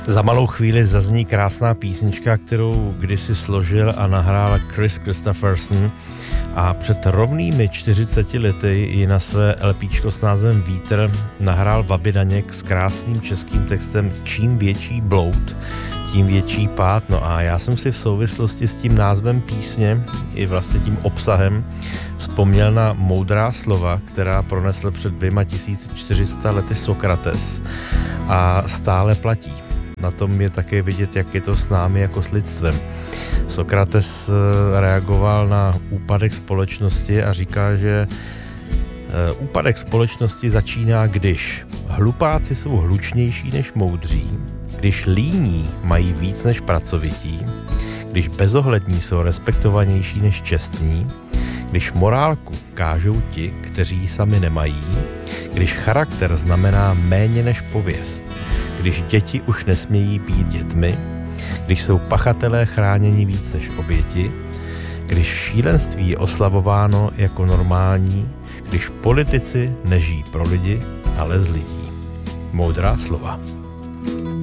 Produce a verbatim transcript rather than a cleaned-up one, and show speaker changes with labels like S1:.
S1: Za malou chvíli zazní krásná písnička, kterou kdysi složil a nahrál Kris Kristofferson a před rovnými čtyřiceti lety ji na své LPčko s názvem Vítr nahrál Vaby Daněk s krásným českým textem Čím větší bloud, tím větší pád. No a já jsem si v souvislosti s tím názvem písně i vlastně tím obsahem vzpomněl na moudrá slova, která pronesl před dvěma tisíci čtyři sta lety Sokrates a stále platí. Na tom je také vidět, jak je to s námi jako s lidstvem. Sokrates reagoval na úpadek společnosti a říká, že úpadek společnosti začíná, když hlupáci jsou hlučnější než moudří, když líní mají víc než pracovití, když bezohlední jsou respektovanější než čestní, když morálku kážou ti, kteří ji sami nemají, když charakter znamená méně než pověst, když děti už nesmějí být dětmi, když jsou pachatelé chráněni víc než oběti, když šílenství je oslavováno jako normální, když politici nežijí pro lidi, ale z lidí. Moudrá slova.